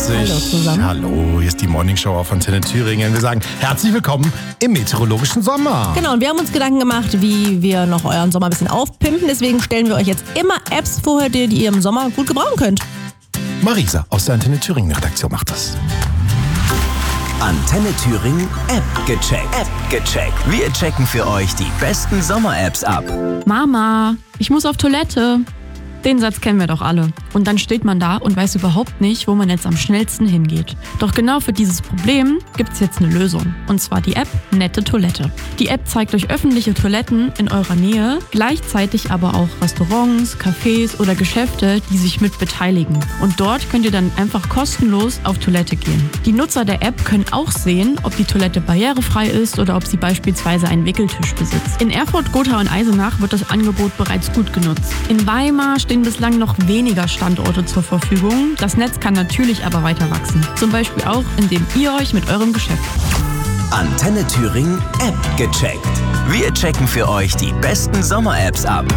Hallo zusammen. Hallo, hier ist die Morning Show auf Antenne Thüringen. Wir sagen herzlich willkommen im meteorologischen Sommer. Genau, und wir haben uns Gedanken gemacht, wie wir noch euren Sommer ein bisschen aufpimpen. Deswegen stellen wir euch jetzt immer Apps vor, die ihr im Sommer gut gebrauchen könnt. Marisa aus der Antenne Thüringen Redaktion macht das. Antenne Thüringen App gecheckt. Wir checken für euch die besten Sommer-Apps ab. Mama, ich muss auf Toilette. Den Satz kennen wir doch alle. Und dann steht man da und weiß überhaupt nicht, wo man jetzt am schnellsten hingeht. Doch genau für dieses Problem gibt's jetzt eine Lösung. Und zwar die App Nette Toilette. Die App zeigt euch öffentliche Toiletten in eurer Nähe, gleichzeitig aber auch Restaurants, Cafés oder Geschäfte, die sich mit beteiligen. Und dort könnt ihr dann einfach kostenlos auf Toilette gehen. Die Nutzer der App können auch sehen, ob die Toilette barrierefrei ist oder ob sie beispielsweise einen Wickeltisch besitzt. In Erfurt, Gotha und Eisenach wird das Angebot bereits gut genutzt. In Weimar stehen bislang noch weniger Standorte zur Verfügung. Das Netz kann natürlich aber weiter wachsen. Zum Beispiel auch, indem ihr euch mit eurem Geschäft. Antenne Thüringen App gecheckt. Wir checken für euch die besten Sommer-Apps ab.